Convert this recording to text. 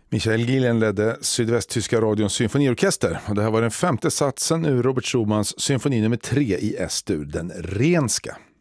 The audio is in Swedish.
Michael Gillen ledde Sydvästtyska radions symfoniorkester och det här var den femte satsen ur Robert Schumans symfoni nummer 3 i S-dur, den Renska.